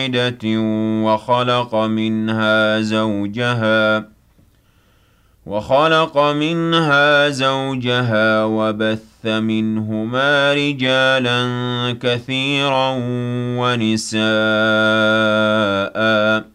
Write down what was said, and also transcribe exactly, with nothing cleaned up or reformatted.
وخلق منها زوجها وخلق منها زوجها وبث منهما رجالا كثيرا ونساء